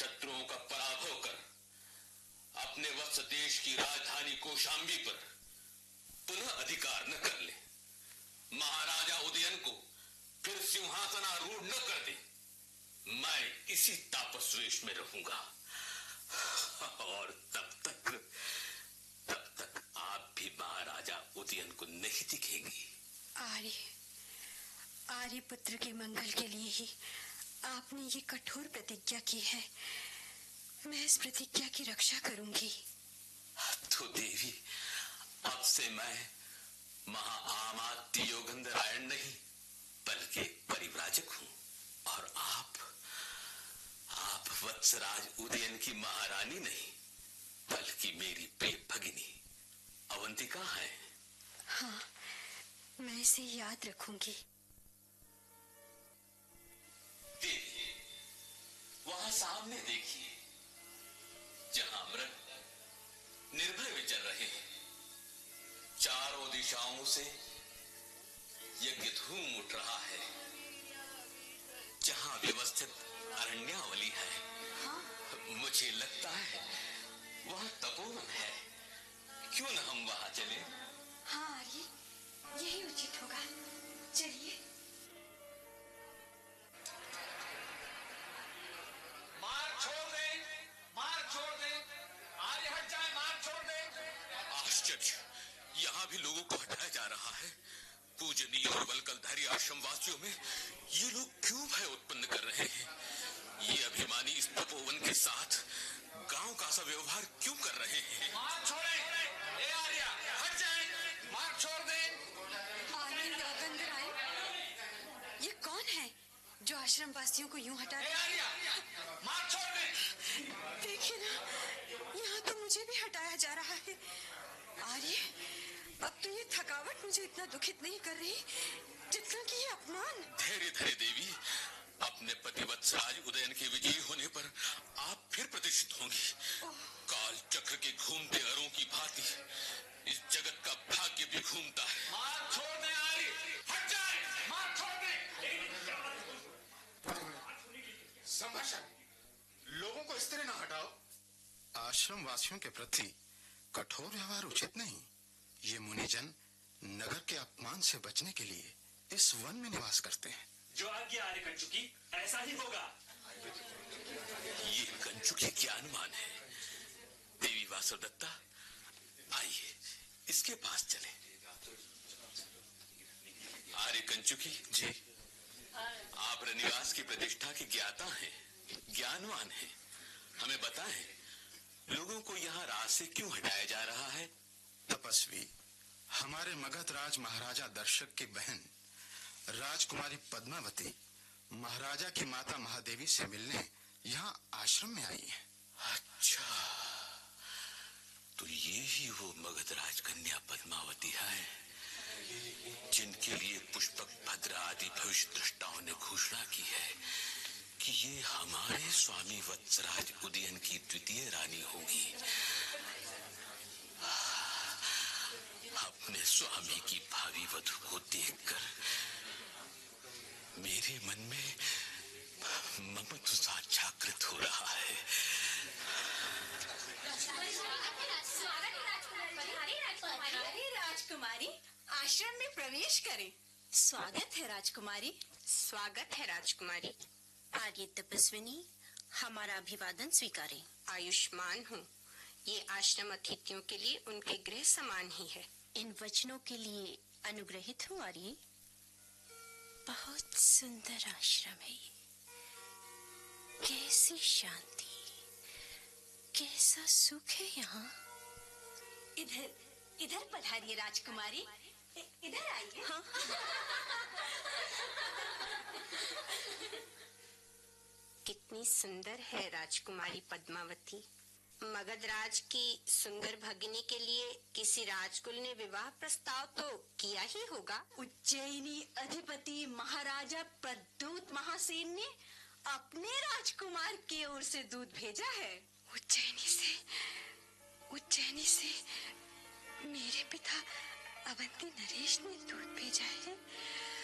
शत्रुओं का पराभव कर अपने वत्स देश की राजधानी कौशांबी पर पुनः अधिकार न कर ले, महाराजा उदयन को फिर सिंहासनारूढ़ न कर दे, मैं इसी तापसवेश में रहूंगा और तब तक आप भी महाराजा उदयन को नहीं दिखेंगी। आर्य पुत्र के मंगल के लिए ही आपने ये कठोर प्रतिज्ञा की है। मैं इस प्रतिज्ञा की रक्षा करूंगी। तो देवी, अब से मैं महाआमात्य योगंधरायण नहीं बल्कि परिव्राजक हूं, और आप वत्सराज उदयन की महारानी नहीं बल्कि मेरी प्रिय भगिनी अवंतिका है। हाँ, मैं इसे याद रखूंगी। देवी, वहां सामने देखिए, जहां मृग निर्भय विचर रहे हैं, चारों दिशाओं से यज्ञ धूम उठ रहा है। जहां व्यवस्थित अरण्यावली है, हाँ? मुझे लगता है वहां तपोवन है। क्यों न हम वहां चले? हाँ आर्य, यही उचित होगा। चलिए। मार्ग छोड़ दे, आर्य हट जाए, मार्ग छोड़ दे। आश्चर्य, यहाँ भी लोगों को हटाया जा रहा है। पूजनीय और वल्कलधारी आश्रम वासियों में ये लोग क्यों भय उत्पन्न कर रहे हैं? ये अभिमानी इस तपोवन के साथ गांव का सा व्यवहार क्यों कर रहे हैं? मार्ग छोड़े, ए आर्य हट जाए, मार्ग छोड़ दे। आर्य योगंधरायण, ये कौन है जो आश्रम वासियों को यूं हटा रहा है? आर्य मार्ग छोड़ दे। देखिए ना, यहाँ तो मुझे भी हटाया जा रहा है। आर्य, अब तो ये थकावट मुझे इतना दुखित नहीं कर रही जितना कि ये अपमान। धैर्य धरे देवी, अपने पतिवत्सराज उदयन के विजयी होने पर आप फिर प्रतिष्ठित होंगी। काल चक्र के घूमते अरों की भांति इस जगत का भाग्य भी घूमता है। मार्ग छोड़ दे आर्य, हट जाए, मार्ग छोड़ दे। संभाषण, लोगों को इस तरह ना हटाओ। आश्रम वासियों के प्रति कठोर व्यवहार उचित नहीं। ये मुनिजन नगर के अपमान से बचने के लिए इस वन में निवास करते हैं। जो आज्ञा आर्य कंचुकी, ऐसा ही होगा। ये कंचुकी ज्ञानवान है। देवी वासवदत्ता, आइए इसके पास चले। आर्य कंचुकी जी, आप रनिवास की प्रतिष्ठा के ज्ञाता हैं, ज्ञानवान हैं। हमें बताएं, लोगों को यहाँ राज से क्यों हटाया जा रहा है? तपस्वी, हमारे मगध राज महाराजा दर्शक की बहन राजकुमारी पद्मावती महाराजा की माता महादेवी से मिलने यहाँ आश्रम में आई है। अच्छा, तो ये ही वो मगध राज कन्या पद्मावती है जिनके लिए पुष्पक भद्र आदि भविष्य दृष्टाओं ने घोषणा की है कि ये हमारे स्वामी वत्सराज उदयन की द्वितीय रानी होगी। अपने स्वामी की भावी वधू को देखकर मेरे मन में ममत्व सा जागृत हो रहा है। राजकुमारी, आश्रम में प्रवेश करें। स्वागत है राजकुमारी। स्वागत है राजकुमारी। आर्य तपस्विनी, हमारा अभिवादन स्वीकारें। आयुष्मान हूँ। ये आश्रम अतिथियों के लिए उनके गृह समान ही है। इन वचनों के लिए अनुग्रहित हूँ आर्य। बहुत सुंदर आश्रम है ये। कैसी शांति, कैसा सुख है यहाँ। इधर पधारिए राजकुमारी, इधर आइए। हाँ। कितनी सुंदर है राजकुमारी पद्मावती। मगधराज की सुंदर भगिनी के लिए किसी राजकुल ने विवाह प्रस्ताव तो किया ही होगा। उज्जैनी अधिपति महाराजा प्रद्योत महासेन ने अपने राजकुमार की ओर से दूध भेजा है। उज्जैनी से मेरे पिता अवंती नरेश ने दूध भेजा है।